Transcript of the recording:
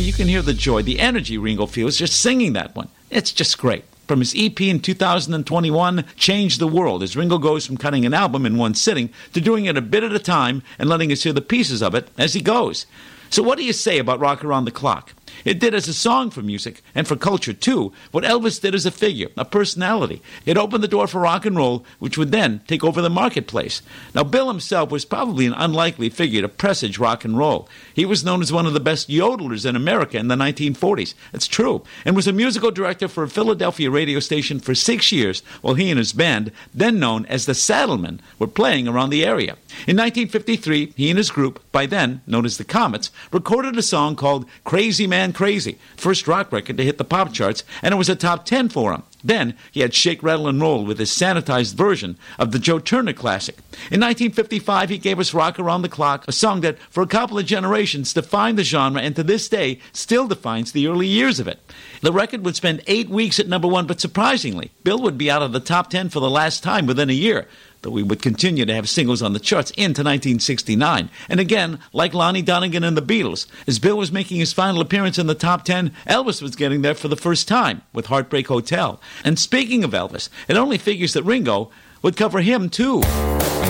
you can hear the joy, the energy Ringo feels just singing that one. It's just great. From his EP in 2021, Change the World, as Ringo goes from cutting an album in one sitting to doing it a bit at a time and letting us hear the pieces of it as he goes. So what do you say about Rock Around the Clock? It did as a song for music, and for culture too, what Elvis did as a figure, a personality. It opened the door for rock and roll, which would then take over the marketplace. Now, Bill himself was probably an unlikely figure to presage rock and roll. He was known as one of the best yodelers in America in the 1940s. It's true. And was a musical director for a Philadelphia radio station for 6 years, while he and his band, then known as the Saddlemen, were playing around the area. In 1953, he and his group, by then known as the Comets, recorded a song called Crazy Man Crazy, first rock record to hit the pop charts, and it was a top 10 for him. Then he had Shake, Rattle, and Roll with his sanitized version of the Joe Turner classic. In 1955, he gave us Rock Around the Clock, a song that, for a couple of generations, defined the genre and to this day still defines the early years of it. The record would spend 8 weeks at number one, but surprisingly, Bill would be out of the top 10 for the last time within a year, though we would continue to have singles on the charts into 1969. And again, like Lonnie Donegan and the Beatles, as Bill was making his final appearance in the top 10, Elvis was getting there for the first time with Heartbreak Hotel. And speaking of Elvis, it only figures that Ringo would cover him too.